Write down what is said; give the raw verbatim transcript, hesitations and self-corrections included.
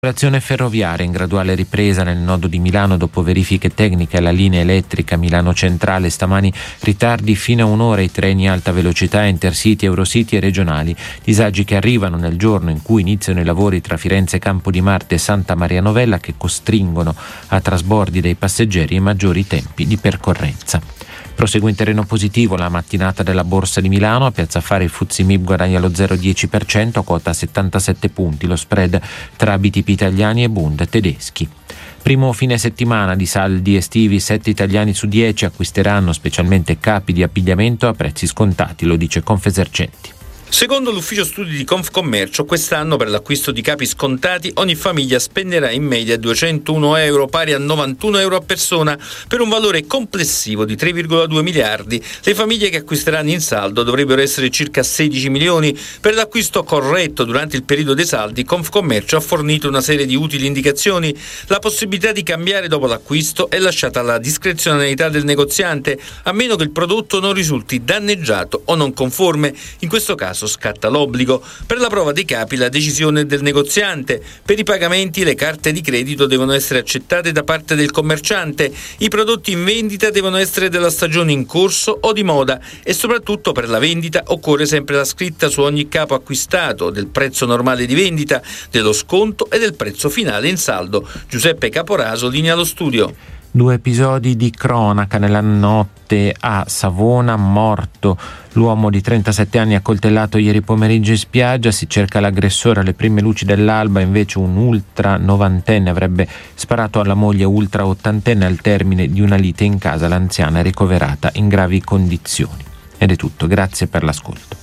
Operazione ferroviaria in graduale ripresa nel nodo di Milano dopo verifiche tecniche alla linea elettrica Milano Centrale. Stamani ritardi fino a un'ora ai treni alta velocità, Intercity, Eurocity e regionali. Disagi che arrivano nel giorno in cui iniziano i lavori tra Firenze Campo di Marte e Santa Maria Novella, che costringono a trasbordi dei passeggeri e maggiori tempi di percorrenza. Prosegue in terreno positivo la mattinata della Borsa di Milano. A Piazza Affari il F T S E M I B guadagna lo zero virgola dieci per cento a quota settantasette punti, lo spread tra B T P italiani e Bund tedeschi. Primo fine settimana di saldi estivi, sette italiani su dieci acquisteranno specialmente capi di abbigliamento a prezzi scontati, lo dice Confesercenti. Secondo l'ufficio studi di Confcommercio, quest'anno per l'acquisto di capi scontati ogni famiglia spenderà in media duecentouno euro, pari a novantuno euro a persona, per un valore complessivo di tre virgola due miliardi. Le famiglie che acquisteranno in saldo dovrebbero essere circa sedici milioni. Per l'acquisto corretto durante il periodo dei saldi, Confcommercio ha fornito una serie di utili indicazioni. La possibilità di cambiare dopo l'acquisto è lasciata alla discrezionalità del negoziante, a meno che il prodotto non risulti danneggiato o non conforme. In questo caso scatta l'obbligo. Per la prova dei capi la decisione del negoziante. Per i pagamenti le carte di credito devono essere accettate da parte del commerciante. I prodotti in vendita devono essere della stagione in corso o di moda, e soprattutto per la vendita occorre sempre la scritta su ogni capo acquistato del prezzo normale di vendita, dello sconto e del prezzo finale in saldo. Giuseppe Caporaso linea lo studio. Due episodi di cronaca nella notte a Savona. Morto l'uomo di trentasette anni accoltellato ieri pomeriggio in spiaggia. Si cerca l'aggressore alle prime luci dell'alba, invece un ultra novantenne avrebbe sparato alla moglie ultra ottantenne al termine di una lite in casa. L'anziana è ricoverata in gravi condizioni. Ed è tutto, grazie per l'ascolto.